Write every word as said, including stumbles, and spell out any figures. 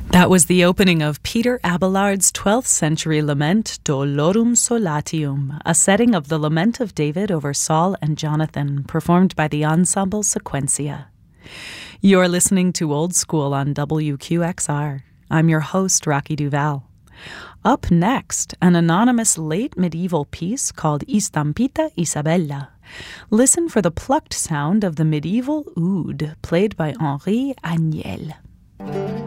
That was the opening of Peter Abelard's twelfth century lament Dolorum Solatium, a setting of the Lament of David over Saul and Jonathan, performed by the ensemble Sequentia. You're listening to Old School on W Q X R. I'm your host, Rocky Duval. Up next, an anonymous late medieval piece called Istampita Isabella. Listen for the plucked sound of the medieval oud, played by Henri Agnel.